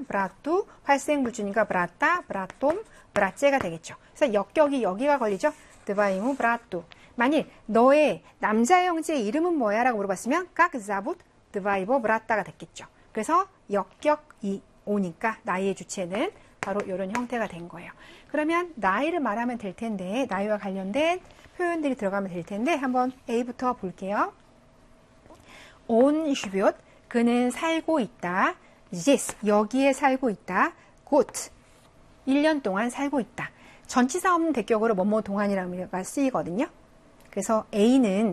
브라뚜, 활생부주니까 브라따, 브라톰, 브라째가 되겠죠. 그래서 역격이 여기가 걸리죠. 드바이무 브라뚜. 만일 너의 남자 형제의 이름은 뭐야? 라고 물어봤으면 깍자붓 드바이버 브라따가 됐겠죠. 그래서 역격이 오니까 나이의 주체는 바로 이런 형태가 된 거예요. 그러면 나이를 말하면 될 텐데 나이와 관련된 표현들이 들어가면 될 텐데 한번 A부터 볼게요. 온 슈비옷 그는 살고 있다. yes 여기에 살고 있다. gut 1년 동안 살고 있다. 전치사 없는 대격으로 뭐뭐 동안이라는 가 쓰이거든요. 그래서 A는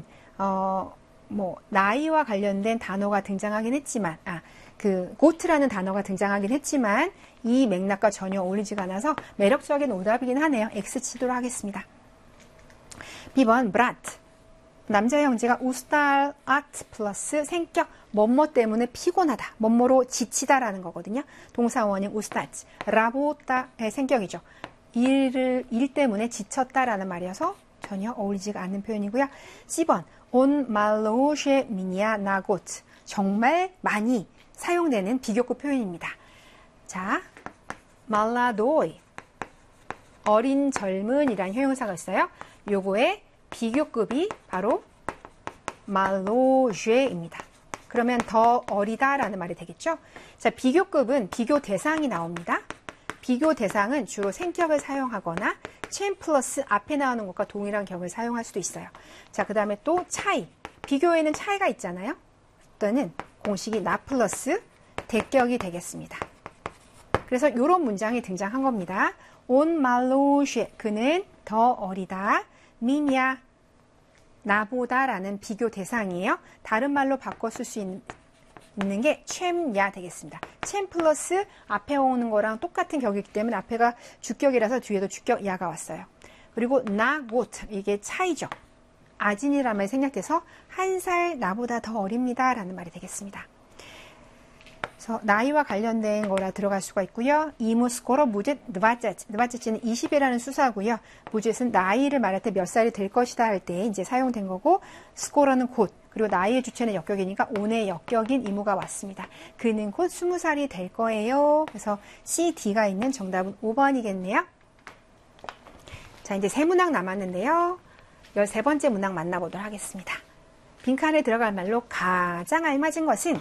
나이와 관련된 단어가 등장하긴 했지만 got라는 단어가 등장하긴 했지만 이 맥락과 전혀 어울리지가 않아서 매력적인 오답이긴 하네요. X 치도록 하겠습니다. B번 브라트 남자 형제가 우스탈 아트 플러스 생격 뭐뭐 때문에 피곤하다. 뭐뭐로 지치다라는 거거든요. 동사원인 우스타츠 라보타의 생격이죠. 일 때문에 지쳤다라는 말이어서 전혀 어울리지가 않는 표현이고요. C번 온 말로쉐 미니아 나고트 정말 많이 사용되는 비교급 표현입니다. 자, 말라도이 어린 젊은이라는 형용사가 있어요. 요거의 비교급이 바로 말로쉐입니다. 그러면 더 어리다라는 말이 되겠죠. 자, 비교급은 비교 대상이 나옵니다. 비교 대상은 주로 생격을 사용하거나 챔 플러스 앞에 나오는 것과 동일한 격을 사용할 수도 있어요. 자, 그 다음에 또 차이. 비교에는 차이가 있잖아요. 또는 공식이 나 플러스 대격이 되겠습니다. 그래서 이런 문장이 등장한 겁니다. 온 말로쉐 그는 더 어리다. 미냐 나보다라는 비교 대상이에요. 다른 말로 바꿔 쓸 수 있는 게 챔야 되겠습니다. 챔 플러스 앞에 오는 거랑 똑같은 격이기 때문에 앞에가 주격이라서 뒤에도 주격 야가 왔어요. 그리고 나고트 이게 차이죠. 아진이라는 말이 생략돼서 한 살 나보다 더 어립니다 라는 말이 되겠습니다. 그래서 나이와 관련된 거라 들어갈 수가 있고요. 이무스코로 무젯 느바제츠는 20이라는 수사고요. 무젯은 나이를 말할 때 몇 살이 될 것이다 할 때 이제 사용된 거고 스코로는 곧 그리고 나이의 주체는 역격이니까 온의 역격인 이무가 왔습니다. 그는 곧 20살이 될 거예요. 그래서 C, D가 있는 정답은 5번이겠네요. 자, 이제 세 문항 남았는데요. 13번째 문항 만나보도록 하겠습니다. 빈칸에 들어갈 말로 가장 알맞은 것은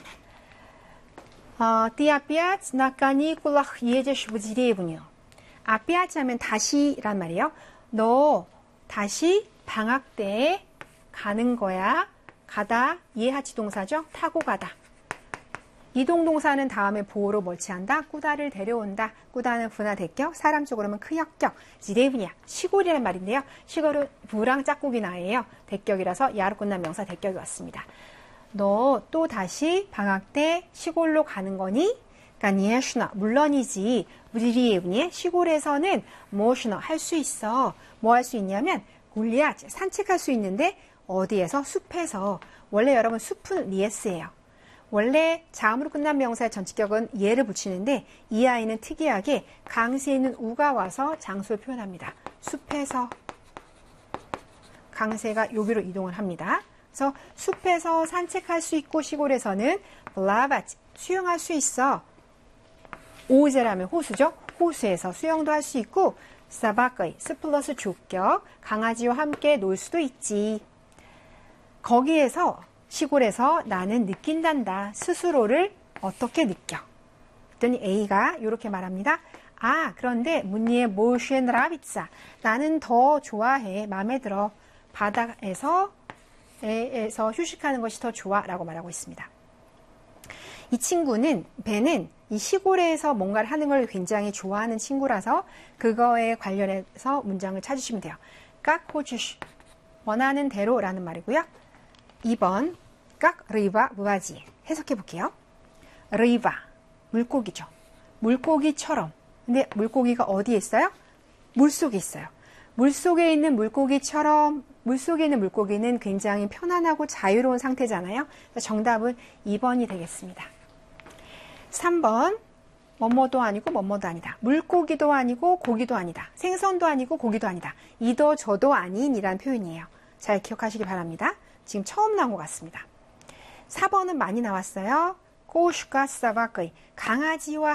Ты опять на каникулах едешь в деревню. опять 하면 다시란 말이에요. 너 다시 방학 때에 가는 거야. 가다 예하치 동사죠. 타고 가다. 이동동사는 다음에 보호로 멀치한다. 꾸다를 데려온다. 꾸다는 분화 대격, 사람 쪽으로 하면 크역격. 지레브냐 시골이란 말인데요. 시골은 부랑 짝꿍이 나예요. 대격이라서 야로 끝난 명사 대격이 왔습니다. 너 또 다시 방학 때 시골로 가는 거니? 가니에슈나 물론이지. 무리리에브니 시골에서는 뭐슈나 할 수 있어. 뭐 할 수 있냐면 굴리아 산책할 수 있는데 어디에서? 숲에서. 원래 여러분 숲은 리에스예요. 원래 자음으로 끝난 명사의 전치격은 예를 붙이는데 이 아이는 특이하게 강세에 있는 우가 와서 장소를 표현합니다. 숲에서 강세가 여기로 이동을 합니다. 그래서 숲에서 산책할 수 있고 시골에서는 블라바치 수영할 수 있어. 오제라면 호수죠. 호수에서 수영도 할 수 있고 사바까이 스 플러스 조격 강아지와 함께 놀 수도 있지. 거기에서 시골에서 나는 느낀단다. 스스로를 어떻게 느껴? 그랬더니 A가 이렇게 말합니다. 아, 그런데 문니의 모션 라비ца 나는 더 좋아해. 마음에 들어. 바다에서 휴식하는 것이 더 좋아 라고 말하고 있습니다. 이 친구는 배는 이 시골에서 뭔가를 하는 걸 굉장히 좋아하는 친구라서 그거에 관련해서 문장을 찾으시면 돼요. 깍 호주시 원하는 대로라는 말이고요. 2번 깍 리바 무바지 해석해 볼게요. 리바 물고기죠. 물고기처럼. 근데 물고기가 어디에 있어요? 물속에 있어요. 물속에 있는 물고기처럼 물속에 있는 물고기는 굉장히 편안하고 자유로운 상태잖아요. 정답은 2번이 되겠습니다. 3번 뭐뭐도 아니고 뭐뭐도 아니다. 물고기도 아니고 고기도 아니다. 생선도 아니고 고기도 아니다. 이도 저도 아닌 이란 표현이에요. 잘 기억하시기 바랍니다. 지금 처음 나온 것 같습니다. 4번은 많이 나왔어요. 고슈가 사바크이 강아지와